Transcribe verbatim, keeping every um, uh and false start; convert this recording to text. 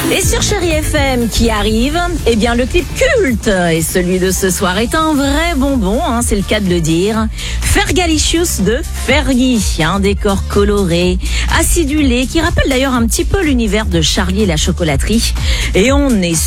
Et sur Chérie F M qui arrive, eh bien le clip culte et celui de ce soir est un vrai bonbon, hein, c'est le cas de le dire. Fergalicious de Fergie, un décor coloré, acidulé, qui rappelle d'ailleurs un petit peu l'univers de Charlie et la chocolaterie. Et on est